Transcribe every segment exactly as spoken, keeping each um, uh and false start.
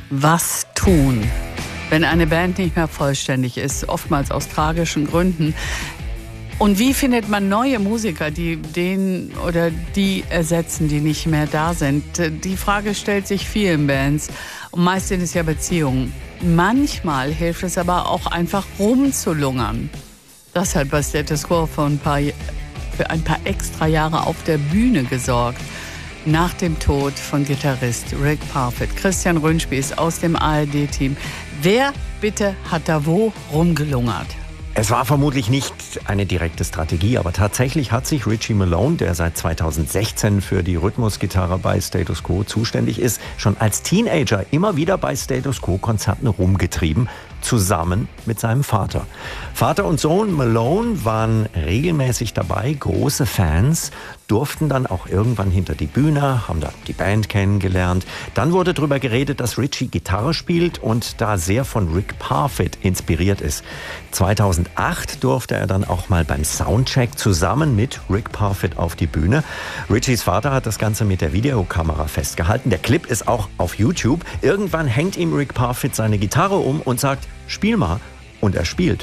Was tun, wenn eine Band nicht mehr vollständig ist, oftmals aus tragischen Gründen? Und wie findet man neue Musiker, die den oder die ersetzen, die nicht mehr da sind? Die Frage stellt sich vielen Bands. Und meist sind es ja Beziehungen. Manchmal hilft es aber auch einfach rumzulungern. Das hat bei Status Quo für ein paar, für ein paar extra Jahre auf der Bühne gesorgt. Nach dem Tod von Gitarrist Rick Parfitt. Christian Röhnspieß aus dem A R D-Team. Wer bitte hat da wo rumgelungert? Es war vermutlich nicht eine direkte Strategie, aber tatsächlich hat sich Richie Malone, der seit zweitausendsechzehn für die Rhythmusgitarre bei Status Quo zuständig ist, schon als Teenager immer wieder bei Status Quo-Konzerten rumgetrieben, zusammen mit seinem Vater. Vater und Sohn Malone waren regelmäßig dabei, große Fans, durften dann auch irgendwann hinter die Bühne, haben da die Band kennengelernt. Dann wurde darüber geredet, dass Richie Gitarre spielt und da sehr von Rick Parfitt inspiriert ist. zweitausendacht durfte er dann auch mal beim Soundcheck zusammen mit Rick Parfitt auf die Bühne. Richies Vater hat das Ganze mit der Videokamera festgehalten. Der Clip ist auch auf YouTube. Irgendwann hängt ihm Rick Parfitt seine Gitarre um und sagt, spiel mal. Und er spielt.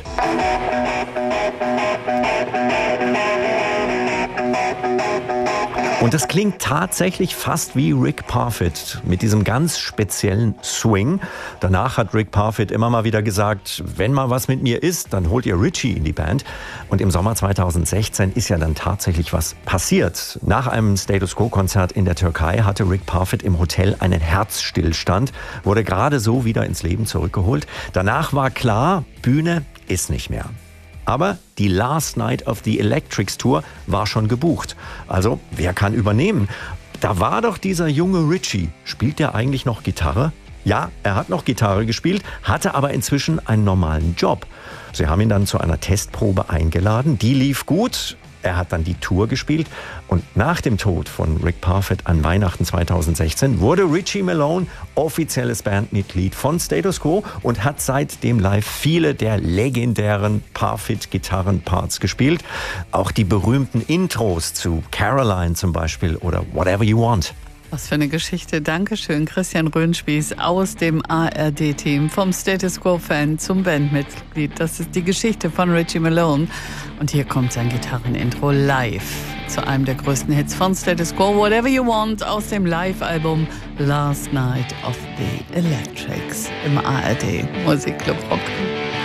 Und das klingt tatsächlich fast wie Rick Parfitt mit diesem ganz speziellen Swing. Danach hat Rick Parfitt immer mal wieder gesagt, wenn mal was mit mir ist, dann holt ihr Richie in die Band. Und im Sommer zweitausendsechzehn ist ja dann tatsächlich was passiert. Nach einem Status Quo-Konzert in der Türkei hatte Rick Parfitt im Hotel einen Herzstillstand, wurde gerade so wieder ins Leben zurückgeholt. Danach war klar, Bühne ist nicht mehr. Aber die Last Night of the Electrics Tour war schon gebucht. Also, wer kann übernehmen? Da war doch dieser junge Richie. Spielt der eigentlich noch Gitarre? Ja, er hat noch Gitarre gespielt, hatte aber inzwischen einen normalen Job. Sie haben ihn dann zu einer Testprobe eingeladen. Die lief gut. Er hat dann die Tour gespielt und nach dem Tod von Rick Parfitt an Weihnachten zweitausendsechzehn wurde Richie Malone offizielles Bandmitglied von Status Quo und hat seitdem live viele der legendären Parfitt-Gitarrenparts gespielt. Auch die berühmten Intros zu Caroline zum Beispiel oder Whatever You Want. Was für eine Geschichte. Dankeschön, Christian Röhnspieß aus dem A R D-Team. Vom Status Quo-Fan zum Bandmitglied. Das ist die Geschichte von Richie Malone. Und hier kommt sein Gitarrenintro live zu einem der größten Hits von Status Quo. Whatever You Want aus dem Live-Album Last Night of the Electrics im A R D Musikclub Rock.